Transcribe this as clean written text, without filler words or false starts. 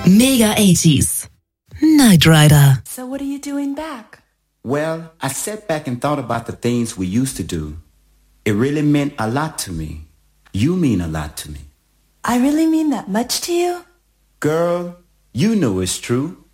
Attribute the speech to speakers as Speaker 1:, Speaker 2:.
Speaker 1: Mega 80s. Night Rider.
Speaker 2: So what are you doing back?
Speaker 3: Well, I sat back and thought about the things we used to do. It really meant a lot to me. You mean a lot to me.
Speaker 2: I really mean that much to you?
Speaker 3: Girl, you know it's true.